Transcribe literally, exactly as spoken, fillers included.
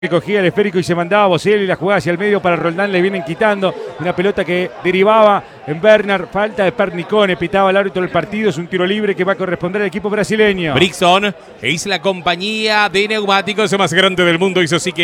que cogía el esférico y se mandaba a Boselli, la jugada hacia el medio para Roldán, le vienen quitando una pelota que derivaba en Bernard, falta de Pernicone, pitaba el árbitro del partido, es un tiro libre que va a corresponder al equipo brasileño. Brixton es la compañía de neumáticos más grande del mundo, hizo sí que